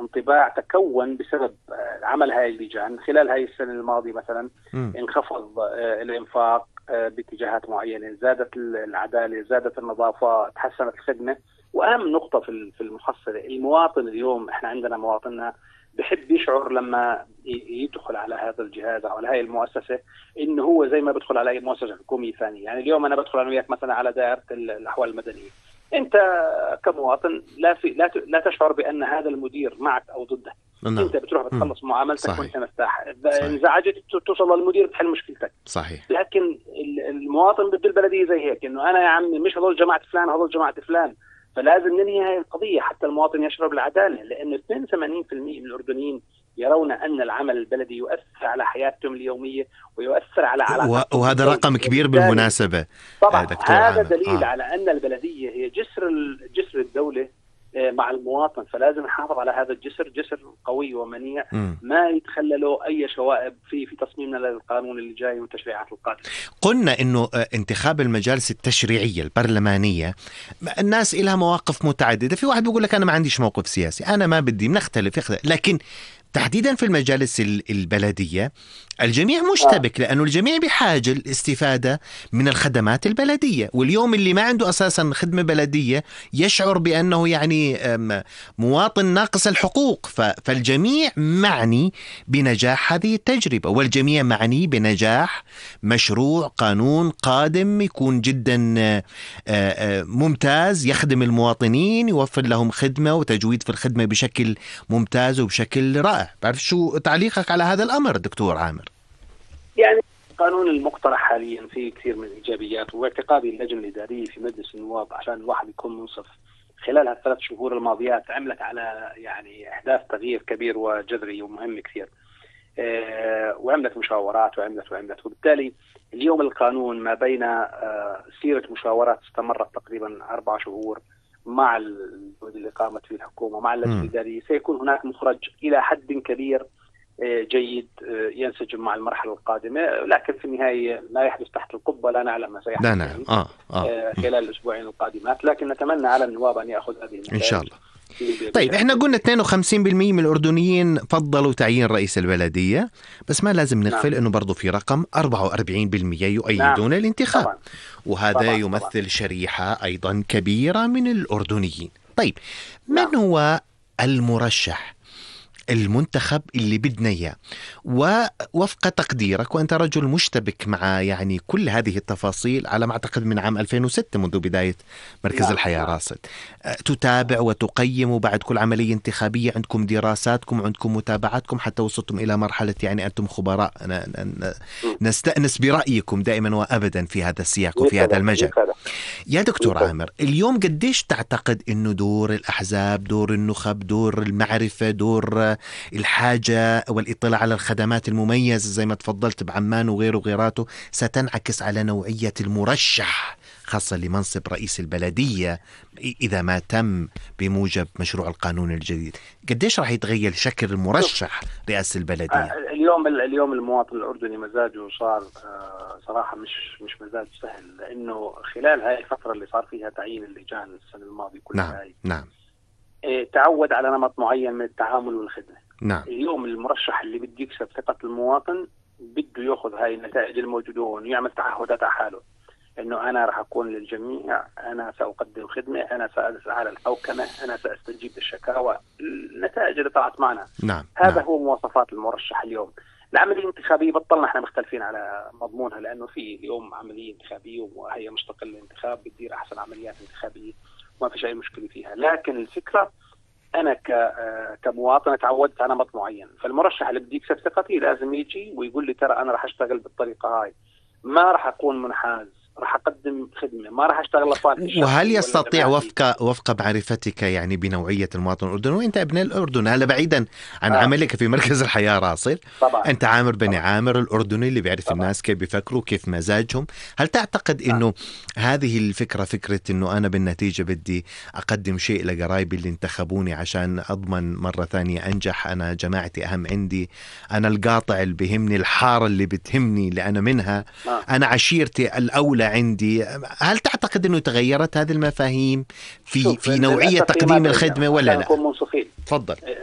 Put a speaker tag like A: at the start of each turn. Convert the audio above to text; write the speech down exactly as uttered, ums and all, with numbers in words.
A: انطباع تكون بسبب عمل هاي اللجان خلال هاي السنة الماضية. مثلا م. انخفض الإنفاق باتجاهات معينة، زادت العدالة، زادت النظافة، تحسنت الخدمة. وأهم نقطة في المحصلة، المواطن اليوم احنا عندنا مواطننا بحب يشعر لما يدخل على هذا الجهاز أو على هاي المؤسسة إنه هو زي ما بدخل على أي مؤسسة حكومية ثانية. يعني اليوم أنا بدخل أنا وياك مثلا على دائرة الأحوال المدنية، أنت كمواطن لا في لا لا تشعر بأن هذا المدير معك أو ضدك. نعم. أنت بتروح بتخلص م. معاملتك وأنت مرتاح، إذا انزعجت توصل للمدير بتحل مشكلتك.
B: صحيح.
A: لكن المواطن بده البلدية زي هيك، إنه أنا يا عمي مش هذول جماعة فلان هذول جماعة فلان، فلازم ننهي هذه القضية حتى المواطن يشعر بالعدالة. لأن اثنين وثمانين بالمئة من الأردنيين يرون أن العمل البلدي يؤثر على حياتهم اليومية ويؤثر على علاقاتهم.
B: وهذا رقم كبير بالمناسبة.
A: طبعا هذا دليل آه. على أن البلدية هي جسر جسر الدولة مع المواطن، فلازم نحافظ على هذا الجسر، جسر قوي ومنيع م. ما يتخلله أي شوائب في في تصميمنا للقانون اللي جاي والتشريعات القادمة.
B: قلنا إنه انتخاب المجالس التشريعية البرلمانية الناس إلها مواقف متعددة. في واحد بيقول لك أنا ما عنديش موقف سياسي، أنا ما بدي، بنختلف يختلف. لكن تحديدا في المجالس البلدية الجميع مشتبك، لأنه الجميع بحاجة الاستفادة من الخدمات البلدية. واليوم اللي ما عنده أساسا خدمة بلدية يشعر بأنه يعني مواطن ناقص الحقوق. فالجميع معني بنجاح هذه التجربة، والجميع معني بنجاح مشروع قانون قادم يكون جدا ممتاز، يخدم المواطنين، يوفر لهم خدمة وتجويد في الخدمة بشكل ممتاز وبشكل رائع. بعرف شو تعليقك على هذا الأمر دكتور عامر؟
A: يعني القانون المقترح حاليا فيه كثير من الإيجابيات، واعتقادي اللجنة الإدارية في مجلس النواب عشان الواحد يكون منصف خلال هالثلاث شهور الماضيات عملت على يعني إحداث تغيير كبير وجذري ومهم كثير. أه وعملت مشاورات وعملت وعملت وبالتالي اليوم القانون ما بين أه سيرة مشاورات استمرت تقريبا أربع شهور مع اللي قامت فيه الحكومة مع اللجنة الإدارية، سيكون هناك مخرج إلى حد كبير جيد ينسجم مع المرحلة القادمة. لكن في النهاية ما يحدث تحت القبة لا نعلم ما سيحدث.
B: لا نعلم آه. آه.
A: خلال الأسبوعين القادمات، لكن نتمنى على النواب أن يأخذ هذه
B: إن شاء الله. طيب احنا قلنا اثنين وخمسين بالمئة من الأردنيين فضلوا تعيين رئيس البلدية، بس ما لازم نغفل نعم. انه برضو في رقم أربعة وأربعين بالمئة يؤيدون نعم. الانتخاب طبعا. وهذا طبعا. يمثل طبعا. شريحة ايضا كبيرة من الأردنيين. طيب من نعم. هو المرشح المنتخب اللي بدنا اياه؟ ووفق تقديرك وانت رجل مشتبك مع يعني كل هذه التفاصيل على ما اعتقد من عام ألفين وستة منذ بداية مركز لا الحياة لا. راصد، تتابع وتقيم بعد كل عملية انتخابية، عندكم دراساتكم عندكم متابعاتكم حتى وصلتم الى مرحلة يعني انتم خبراء نستأنس برأيكم دائما وابدا في هذا السياق وفي هذا المجال. يا دكتور عامر، اليوم قديش تعتقد انه دور الاحزاب، دور النخب، دور المعرفة، دور الحاجة والاطلاع على الخدمات المميزة زي ما تفضلت بعمان وغيره وغيراته ستنعكس على نوعية المرشح خاصة لمنصب رئيس البلدية إذا ما تم بموجب مشروع القانون الجديد؟ قديش راح يتغير شكل المرشح رئاسة البلدية؟
A: اليوم اليوم المواطن الأردني مزاجه صار صراحة مش مش مزاج سهل، لأنه خلال هاي الفترة اللي صار فيها تعيين اللجان السنة الماضية كلها
B: نعم
A: هاي
B: نعم
A: تعود على نمط معين من التعامل والخدمة.
B: نعم.
A: اليوم المرشح اللي بده يكسب ثقة المواطن بده يأخذ هاي النتائج الموجودة ويعمل تعهدات على حاله، إنه أنا راح أكون للجميع، أنا سأقدم خدمة، أنا سأسعى على الحوكمة، أنا سأستجيب للشكاوى، النتائج اللي طلعت معنا.
B: نعم.
A: هذا
B: نعم.
A: هو مواصفات المرشح اليوم. العملية الانتخابية بطلنا احنا مختلفين على مضمونها، لأنه في اليوم عملية انتخابية وهي مستقلة انتخاب بتدير أحسن عمليات انتخابية وما فيش أي مشكلة فيها. لكن الفكرة أنا كمواطن تعودت على نمط معين، فالمرشح اللي بدي يكسب ثقتي لازم يجي ويقول لي ترى أنا راح أشتغل بالطريقة هاي، ما راح أكون منحاز، راح أقدم خدمة، ما راح أشتغل لصالح.
B: وهل يستطيع وفق وفق معرفتك يعني بنوعية المواطن الأردني وأنت ابن الأردن، هلا بعيدا عن آه. عملك في مركز الحياة راصد، أنت عامر بني طبعا. عامر الأردني اللي بيعرف طبعا. الناس كيف بيفكروا كيف مزاجهم، هل تعتقد آه. إنه هذه الفكرة فكرة إنه أنا بالنتيجة بدي أقدم شيء لقرايبي اللي انتخبوني عشان أضمن مرة ثانية أنجح، أنا جماعتي أهم عندي، أنا القاطع اللي بيهمني، الحارة اللي بتهمني اللي أنا منها، آه. أنا عشيرتي الأولى عندي، هل تعتقد أنه تغيرت هذه المفاهيم في في نوعية تقديم الخدمة ولا لا؟
A: نكون منصفين.
B: تفضل.